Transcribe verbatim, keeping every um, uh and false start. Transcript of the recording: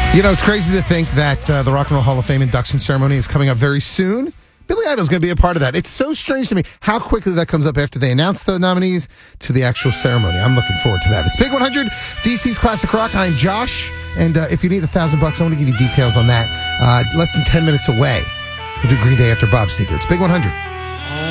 You know, it's crazy to think that uh, the Rock and Roll Hall of Fame induction ceremony is coming up very soon. Billy Idol's going to be a part of that. It's so strange to me how quickly that comes up after they announce the nominees to the actual ceremony. I'm looking forward to that. It's Big one hundred, D C's Classic Rock. I'm Josh, and uh, if you need a thousand bucks, I want to give you details on that. Uh, less than ten minutes away. We'll do Green Day after Bob Seger. It's Big one hundred.